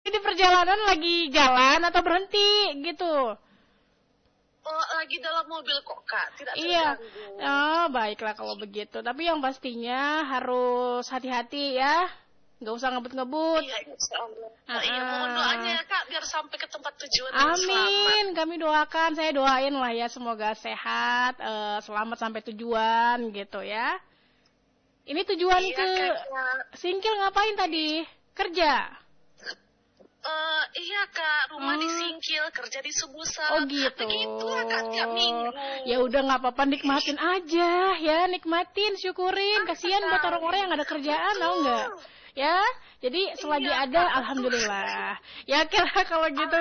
di perjalanan lagi jalan atau berhenti gitu? Oh, lagi dalam mobil kok, Kak. Tidak Iya. terganggu. Oh, baiklah kalau begitu. Tapi yang pastinya harus hati-hati ya. Nggak usah ngebut-ngebut. Iya, insya Allah. Iya, mohon doanya ya, Kak, biar sampai ke tempat tujuan dengan selamat. Amin. Kami doakan, saya doain lah ya, semoga sehat, selamat sampai tujuan gitu ya. Ini tujuan Iya, ke Kak. Singkil ngapain tadi? Kerja? Iya, Kak, rumah di Singkil, kerja di Subusa. Oh gitu. Begitu lah, Kak, tiap minggu. Ya udah nggak apa-apa, nikmatin aja ya, nikmatin, syukurin. Kasihan buat orang-orang yang ada kerjaan, tau nggak? Ya, jadi selagi Iya, ada, Kak. alhamdulillah. Ya kira kalau gitu.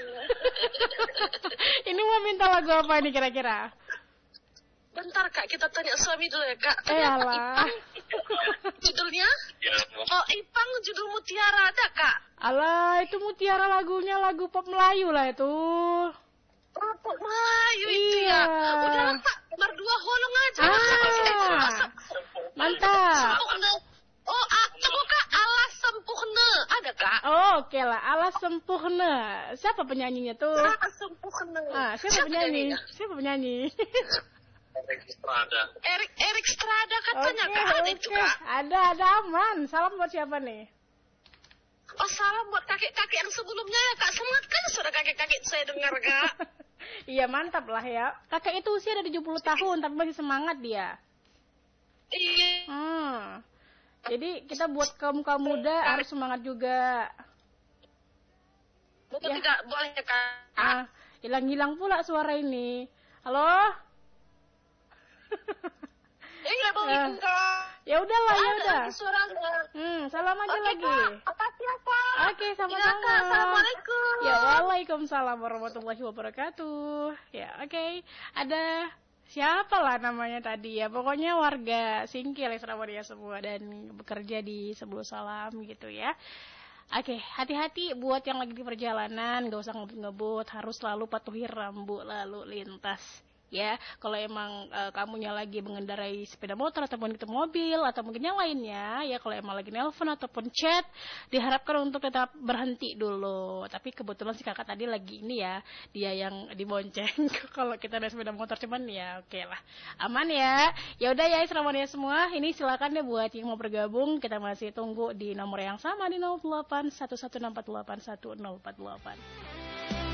Ini mau minta lagu apa ini kira-kira? Bentar, Kak, kita tanya suami dulu ya, Kak. Alah. Judulnya? Oh, Ipang judul Mutiara ada, Kak? Alah, itu Mutiara lagunya, lagu pop Melayu lah itu. Oh, Pop Melayu itu ya. Udah, Kak, berdua holong aja. Mantap. Sempurna. Oh, tunggu, Kak, alas sempurna. Ada, Kak? Oh, oke lah, Alas Sempurna. Siapa penyanyinya tuh? Alas sempurna. Siapa penyanyi? Siapa penyanyi? Erik Strada katanya, Kak. Ada itu, Kak? Ada aman. Salam buat siapa nih? Oh, salam buat kakek-kakek yang sebelumnya ya, Kak. Semangat kan sudah kakek-kakek saya dengar, Kak. Iya, mantap lah ya. Kakek itu usia ada 70 tahun, tapi masih semangat dia. Iya. Jadi kita buat kaum muda harus semangat juga. Betul Ya. tidak boleh, Kak. Hilang-hilang pula suara ini. Halo? Iya, begitu, Kak. Ya udahlah, ya udah. Ada suaranya. Salam aja Oke, lagi. Kak. Makasih ya, Kak. Oke, Iya, sama-sama. Kak. Assalamualaikum. Ya, waalaikumsalam warahmatullahi wabarakatuh. Ya, oke. Ada siapa lah namanya tadi ya. Pokoknya warga Singkil ya semua dan bekerja di Sebelum Salam gitu ya. Oke, hati-hati buat yang lagi di perjalanan, gak usah ngebut-ngebut, harus selalu patuhi rambu lalu lintas. Ya, kalau emang kamunya lagi mengendarai sepeda motor ataupun itu mobil atau mungkin yang lainnya, ya kalau emang lagi nelpon ataupun chat, diharapkan untuk tetap berhenti dulu. Tapi kebetulan si kakak tadi lagi ini ya, dia yang dibonceng. Kalau kita naik sepeda motor cuman ya oke lah, aman ya. Ya udah ya, selamat ya semua. Ini silakan deh buat yang mau bergabung, kita masih tunggu di nomor yang sama di 08 116481 048.